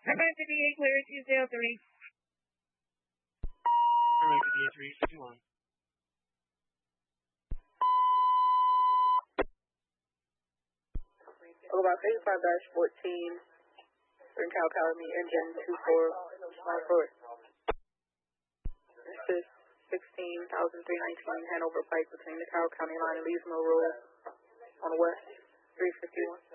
American DA clear 203. American DA 351. About 55-14, Cal Academy, engine 2414. This is 16,319 Hanover Pike between the Carroll County line and Leesville Road on the west, 351.